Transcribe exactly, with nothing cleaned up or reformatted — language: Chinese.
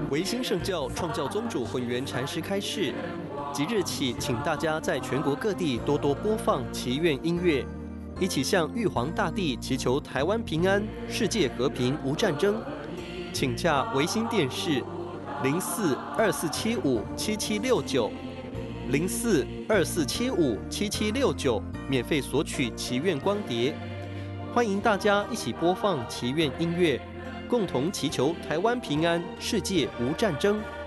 维新圣教创教宗主混元禅师开示，即日起，请大家在全国各地多多播放祈愿音乐，一起向玉皇大帝祈求台湾平安、世界和平、无战争。请洽维新电视零四二四七五七七六九零四二四七五七七六九，免费索取祈愿光碟。欢迎大家一起播放祈愿音乐，共同祈求台湾平安、世界无战争。